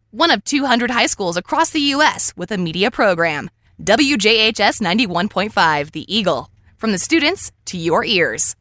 one of 200 high schools across the U.S. with a media program. WJHS 91.5, The Eagle. From the students to your ears.